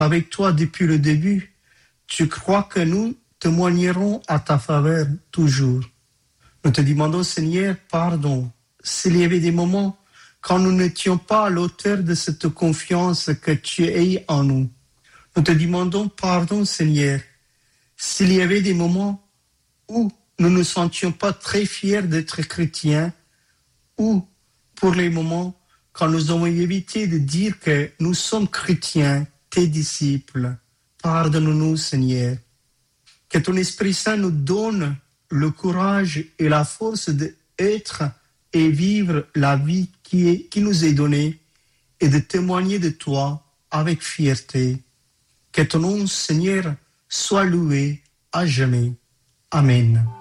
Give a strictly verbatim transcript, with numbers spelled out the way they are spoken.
avec toi depuis le début, tu crois que nous témoignerons à ta faveur toujours. Nous te demandons, Seigneur, pardon, s'il y avait des moments quand nous n'étions pas à l'auteur de cette confiance que tu as en nous. Nous te demandons pardon, Seigneur, s'il y avait des moments où nous ne nous sentions pas très fiers d'être chrétiens, ou pour les moments quand nous avons évité de dire que nous sommes chrétiens, tes disciples. Pardonne-nous, Seigneur. Que ton Esprit Saint nous donne le courage et la force d'être et vivre la vie qui, est, qui nous est donnée et de témoigner de toi avec fierté. Que ton nom, Seigneur, soit loué à jamais. Amen.